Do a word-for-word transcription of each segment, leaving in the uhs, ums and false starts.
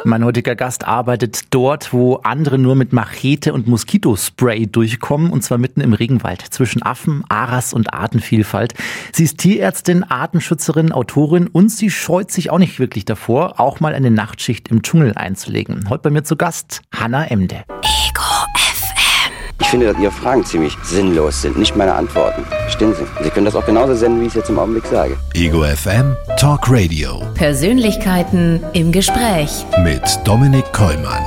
Mein heutiger Gast arbeitet dort, wo andere nur mit Machete und Moskitospray durchkommen, und zwar mitten im Regenwald zwischen Affen, Aras und Artenvielfalt. Sie ist Tierärztin, Artenschützerin, Autorin und sie scheut sich auch nicht wirklich davor, auch mal eine Nachtschicht im Dschungel einzulegen. Heute bei mir zu Gast Hannah Emde. Ego F M. Ich finde, dass Ihre Fragen ziemlich sinnlos sind, nicht meine Antworten. Verstehen Sie? Sie können das auch genauso senden, wie ich es jetzt im Augenblick sage. Ego F M Talk Radio. Persönlichkeiten im Gespräch. Mit Dominik Kollmann.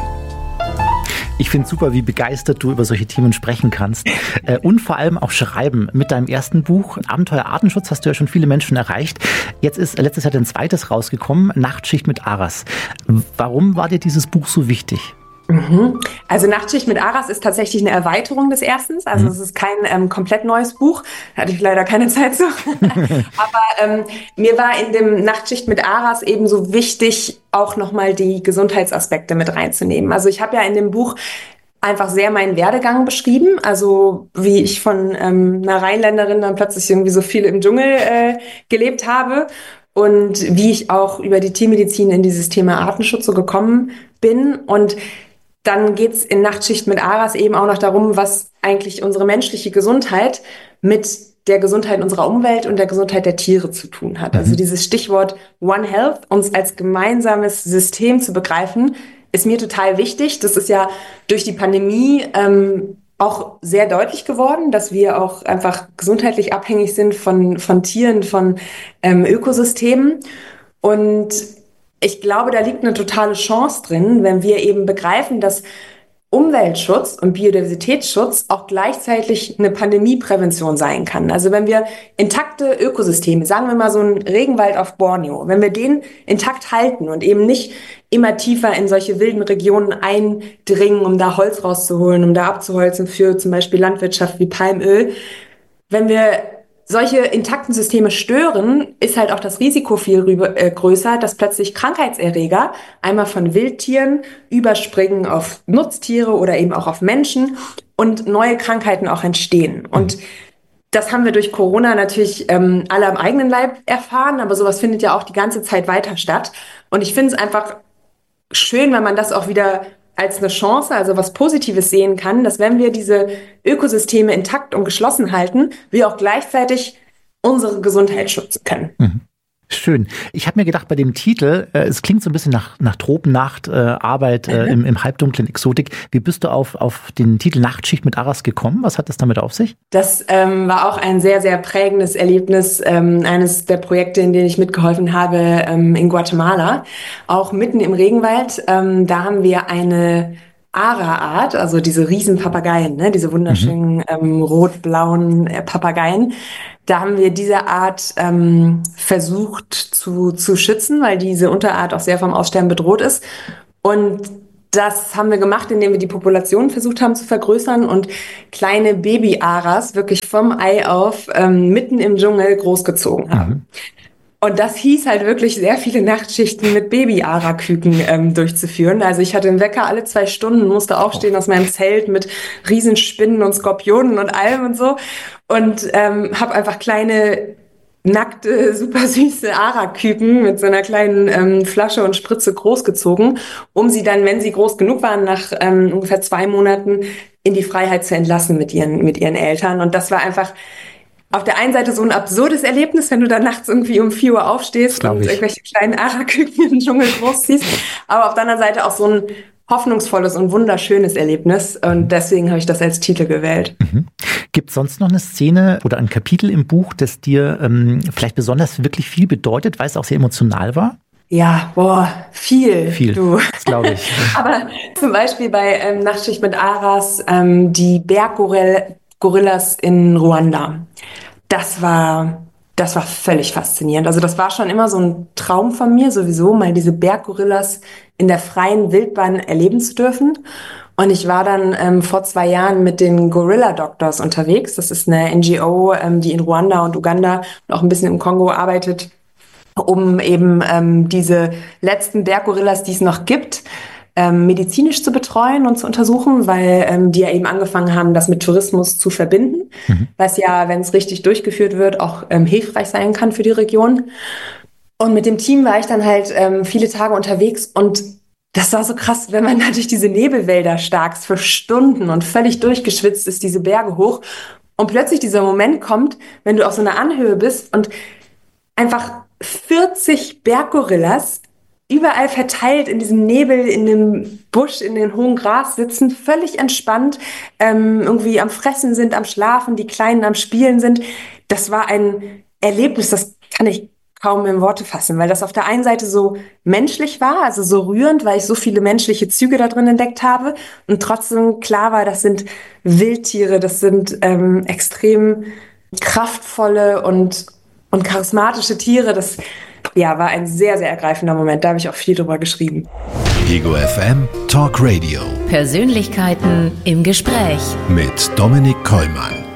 Ich finde super, wie begeistert du über solche Themen sprechen kannst äh, und vor allem auch schreiben. Mit deinem ersten Buch Abenteuer Artenschutz hast du ja schon viele Menschen erreicht. Jetzt ist letztes Jahr dein zweites rausgekommen, Nachtschicht mit Aras. Warum war dir dieses Buch so wichtig? Mhm. Also Nachtschicht mit Aras ist tatsächlich eine Erweiterung des ersten. Also mhm. es ist kein ähm, komplett neues Buch. Da hatte ich leider keine Zeit zu. Aber ähm, mir war in dem Nachtschicht mit Aras eben so wichtig, auch nochmal die Gesundheitsaspekte mit reinzunehmen. Also ich habe ja in dem Buch einfach sehr meinen Werdegang beschrieben. Also wie ich von ähm, einer Rheinländerin dann plötzlich irgendwie so viel im Dschungel äh, gelebt habe. Und wie ich auch über die Tiermedizin in dieses Thema Artenschutz so gekommen bin. Und dann geht's in Nachtschicht mit Aras eben auch noch darum, was eigentlich unsere menschliche Gesundheit mit der Gesundheit unserer Umwelt und der Gesundheit der Tiere zu tun hat. Also dieses Stichwort One Health, uns als gemeinsames System zu begreifen, ist mir total wichtig. Das ist ja durch die Pandemie ähm, auch sehr deutlich geworden, dass wir auch einfach gesundheitlich abhängig sind von, von Tieren, von ähm, Ökosystemen. Und ich glaube, da liegt eine totale Chance drin, wenn wir eben begreifen, dass Umweltschutz und Biodiversitätsschutz auch gleichzeitig eine Pandemieprävention sein kann. Also wenn wir intakte Ökosysteme, sagen wir mal so einen Regenwald auf Borneo, wenn wir den intakt halten und eben nicht immer tiefer in solche wilden Regionen eindringen, um da Holz rauszuholen, um da abzuholzen für zum Beispiel Landwirtschaft wie Palmöl, wenn wir solche intakten Systeme stören, ist halt auch das Risiko viel rüber, äh, größer, dass plötzlich Krankheitserreger einmal von Wildtieren überspringen auf Nutztiere oder eben auch auf Menschen und neue Krankheiten auch entstehen. Und das haben wir durch Corona natürlich ähm, alle am eigenen Leib erfahren, aber sowas findet ja auch die ganze Zeit weiter statt. Und ich finde es einfach schön, wenn man das auch wieder als eine Chance, also was Positives sehen kann, dass wenn wir diese Ökosysteme intakt und geschlossen halten, wir auch gleichzeitig unsere Gesundheit schützen können. Mhm. Schön. Ich habe mir gedacht, bei dem Titel, äh, es klingt so ein bisschen nach, nach Tropennacht, äh, Arbeit äh, im, im halbdunklen Exotik. Wie bist du auf, auf den Titel Nachtschicht mit Aras gekommen? Was hat das damit auf sich? Das ähm, war auch ein sehr, sehr prägendes Erlebnis. Ähm, eines der Projekte, in denen ich mitgeholfen habe ähm, in Guatemala. Auch mitten im Regenwald. Ähm, da haben wir eine Ara-Art, also diese riesen Papageien, ne, diese wunderschönen mhm. ähm, rot-blauen äh, Papageien. Da haben wir diese Art ähm, versucht zu, zu schützen, weil diese Unterart auch sehr vom Aussterben bedroht ist. Und das haben wir gemacht, indem wir die Population versucht haben zu vergrößern und kleine Baby-Aras wirklich vom Ei auf ähm, mitten im Dschungel großgezogen haben. Mhm. Und das hieß halt wirklich sehr viele Nachtschichten mit Baby-Ara-Küken ähm, durchzuführen. Also ich hatte einen Wecker alle zwei Stunden, musste aufstehen aus meinem Zelt mit Riesenspinnen und Skorpionen und allem und so. Und ähm, habe einfach kleine, nackte, super süße Ara-Küken mit so einer kleinen ähm, Flasche und Spritze großgezogen, um sie dann, wenn sie groß genug waren, nach ähm, ungefähr zwei Monaten in die Freiheit zu entlassen mit ihren, mit ihren Eltern. Und das war einfach auf der einen Seite so ein absurdes Erlebnis, wenn du dann nachts irgendwie um vier Uhr aufstehst und irgendwelche kleinen Ara-Küken im Dschungel großziehst. Aber auf der anderen Seite auch so ein hoffnungsvolles und wunderschönes Erlebnis. Und deswegen habe ich das als Titel gewählt. Mhm. Gibt es sonst noch eine Szene oder ein Kapitel im Buch, das dir ähm, vielleicht besonders wirklich viel bedeutet, weil es auch sehr emotional war? Ja, boah, viel. Viel, du. Das glaube ich. Aber zum Beispiel bei ähm, Nachtschicht mit Aras, ähm, die Berggorillas in Ruanda. Das war, das war völlig faszinierend. Also das war schon immer so ein Traum von mir, sowieso mal diese Berggorillas in der freien Wildbahn erleben zu dürfen. Und ich war dann ähm, vor zwei Jahren mit den Gorilla Doctors unterwegs. Das ist eine N G O, ähm, die in Ruanda und Uganda und auch ein bisschen im Kongo arbeitet, um eben ähm, diese letzten Berggorillas, die es noch gibt, ähm, medizinisch zu betreuen und zu untersuchen, weil ähm, die ja eben angefangen haben, das mit Tourismus zu verbinden, mhm. was ja, wenn es richtig durchgeführt wird, auch ähm, hilfreich sein kann für die Region. Und mit dem Team war ich dann halt ähm, viele Tage unterwegs und das war so krass, wenn man da durch diese Nebelwälder starkst für Stunden und völlig durchgeschwitzt ist, diese Berge hoch. Und plötzlich dieser Moment kommt, wenn du auf so einer Anhöhe bist und einfach vierzig Berggorillas überall verteilt in diesem Nebel, in dem Busch, in den hohen Gras sitzen, völlig entspannt, ähm, irgendwie am Fressen sind, am Schlafen, die Kleinen am Spielen sind. Das war ein Erlebnis, das kann ich kaum in Worte fassen, weil das auf der einen Seite so menschlich war, also so rührend, weil ich so viele menschliche Züge da drin entdeckt habe und trotzdem klar war, das sind Wildtiere, das sind ähm, extrem kraftvolle und, und charismatische Tiere. Das ja, war ein sehr, sehr ergreifender Moment. Da habe ich auch viel drüber geschrieben. Ego F M Talk Radio. Persönlichkeiten im Gespräch. Mit Dominik Kollmann.